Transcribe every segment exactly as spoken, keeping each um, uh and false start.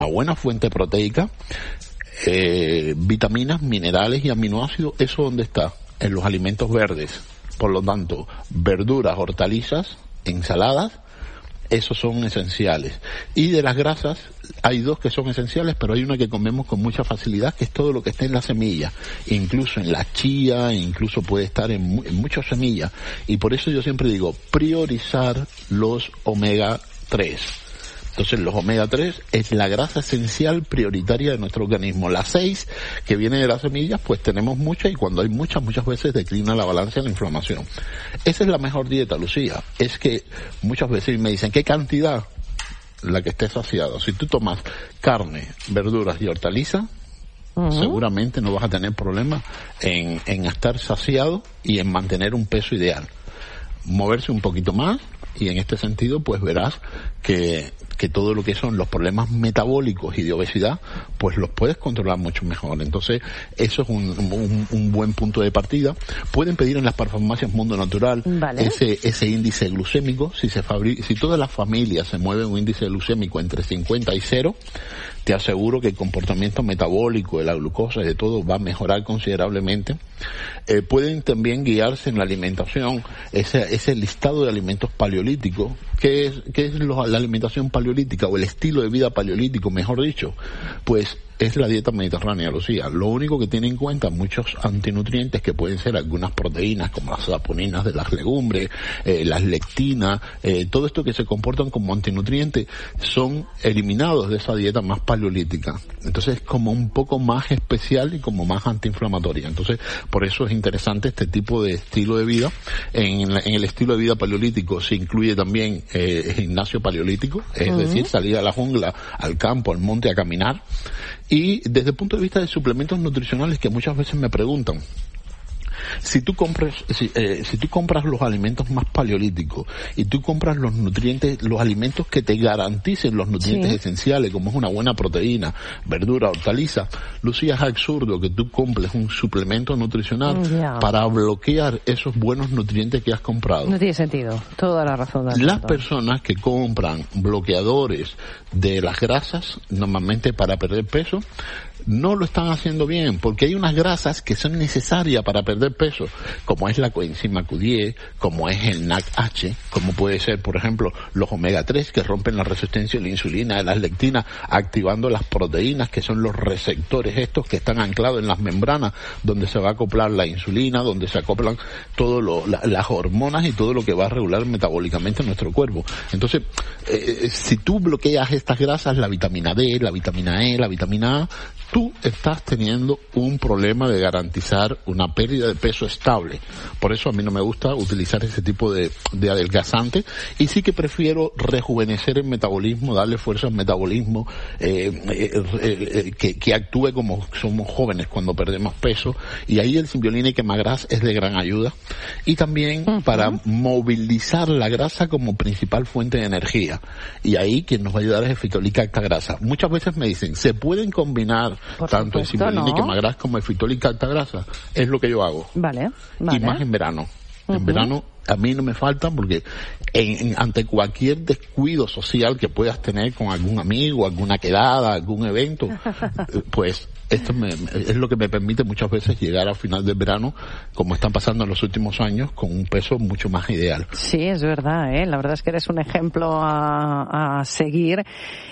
buena fuente proteica, eh, vitaminas, minerales y aminoácidos. ¿Eso dónde está? En los alimentos verdes. Por lo tanto, verduras, hortalizas, ensaladas, esos son esenciales. Y de las grasas, hay dos que son esenciales, pero hay una que comemos con mucha facilidad, que es todo lo que está en la semilla, incluso en la chía, incluso puede estar en, mu- en muchas semillas. Y por eso yo siempre digo, priorizar los omega tres. Entonces los omega tres es la grasa esencial prioritaria de nuestro organismo. La seis, que viene de las semillas, pues tenemos mucha, y cuando hay muchas, muchas veces declina la balanza de la inflamación. Esa es la mejor dieta, Lucía. Es que muchas veces me dicen, ¿qué cantidad? La que esté saciado. Si tú tomas carne, verduras y hortalizas, uh-huh, seguramente no vas a tener problemas en, en estar saciado y en mantener un peso ideal. Moverse un poquito más, y en este sentido pues verás que, que todo lo que son los problemas metabólicos y de obesidad pues los puedes controlar mucho mejor. Entonces eso es un, un, un buen punto de partida. Pueden pedir en las farmacias Mundo Natural, vale, ese ese índice glucémico. Si se fabrica, si todas las familias se mueven un índice glucémico entre cincuenta y cero, te aseguro que el comportamiento metabólico de la glucosa y de todo va a mejorar considerablemente. Eh, pueden también guiarse en la alimentación, ese, ese listado de alimentos paleolíticos. ¿Qué es, qué es lo, la alimentación paleolítica o el estilo de vida paleolítico, mejor dicho? Pues es la dieta mediterránea, Lucía. Lo único que tiene en cuenta muchos antinutrientes, que pueden ser algunas proteínas como las saponinas de las legumbres, eh, las lectinas, eh, todo esto que se comportan como antinutrientes, son eliminados de esa dieta más paleolítica. Entonces es como un poco más especial y como más antiinflamatoria. Entonces por eso es interesante este tipo de estilo de vida. En, en el estilo de vida paleolítico se incluye también eh, gimnasio paleolítico, es uh-huh, decir, salir a la jungla, al campo, al monte a caminar. Y desde el punto de vista de suplementos nutricionales, que muchas veces me preguntan, si tú compras, si, eh, si tú compras los alimentos más paleolíticos y tú compras los nutrientes, los alimentos que te garanticen los nutrientes, sí, esenciales, como es una buena proteína, verdura, hortaliza, Lucía, es absurdo que tú compres un suplemento nutricional yeah. para bloquear esos buenos nutrientes que has comprado. No tiene sentido, toda la razón. Las personas que compran bloqueadores de las grasas, normalmente para perder peso, no lo están haciendo bien, porque hay unas grasas que son necesarias para perder peso, como es la coenzima Q diez, como es el N A C H, como puede ser, por ejemplo, los omega tres, que rompen la resistencia a la insulina, de las lectinas, activando las proteínas, que son los receptores estos que están anclados en las membranas, donde se va a acoplar la insulina, donde se acoplan todo lo, la, las hormonas y todo lo que va a regular metabólicamente nuestro cuerpo. Entonces, eh, si tú bloqueas estas grasas, la vitamina D, la vitamina E, la vitamina A, tú estás teniendo un problema de garantizar una pérdida de peso estable. Por eso a mí no me gusta utilizar ese tipo de, de adelgazante, y sí que prefiero rejuvenecer el metabolismo, darle fuerza al metabolismo, eh, eh, eh, que, que actúe como somos jóvenes cuando perdemos peso, y ahí el Symbiolina y Quemagras es de gran ayuda. Y también uh-huh. para movilizar la grasa como principal fuente de energía. Y ahí quien nos va a ayudar es el fitolicartagrasa. Muchas veces me dicen, ¿se pueden combinar Por tanto el Symbiolina y Quemagras como el fitolicartagrasa? Es lo que yo hago. Vale, vale. Y más en verano. Uh-huh. En verano a mí no me faltan, porque en, en, ante cualquier descuido social que puedas tener con algún amigo, alguna quedada, algún evento, pues esto me, es lo que me permite muchas veces llegar al final del verano, como están pasando en los últimos años, con un peso mucho más ideal. Sí, es verdad, ¿eh? La verdad es que eres un ejemplo a, a seguir,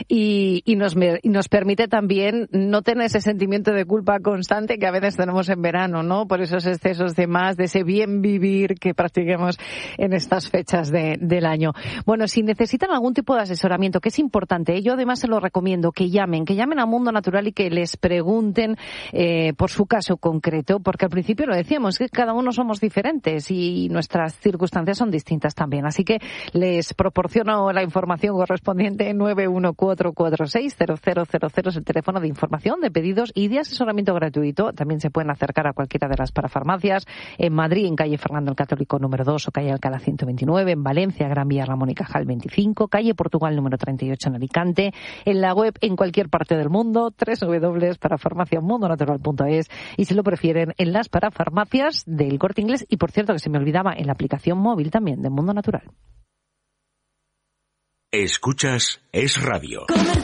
y, y, nos, y nos permite también no tener ese sentimiento de culpa constante que a veces tenemos en verano, ¿no? Por esos excesos de más, de ese bien vivir que practiquemos en estas fechas de, del año. Bueno, si necesitan algún tipo de asesoramiento, que es importante, ¿eh? Yo además se lo recomiendo, que llamen, que llamen a Mundo Natural y que les pregunten Eh, por su caso concreto, porque al principio lo decíamos, que cada uno somos diferentes y nuestras circunstancias son distintas también. Así que les proporciono la información correspondiente. Nueve uno cuatro cuatro seis cero cero cero cero es el teléfono de información, de pedidos y de asesoramiento gratuito. También se pueden acercar a cualquiera de las parafarmacias. En Madrid, en calle Fernando el Católico número dos o calle Alcalá ciento veintinueve. En Valencia, Gran Vía Ramón y Cajal veinticinco. Calle Portugal número treinta y ocho en Alicante. En la web en cualquier parte del mundo, doble u doble u doble u punto parafarmacias mundo natural punto es, y si lo prefieren en las parafarmacias del Corte Inglés, y por cierto que se me olvidaba, en la aplicación móvil también de Mundo Natural. Escuchas Es Radio.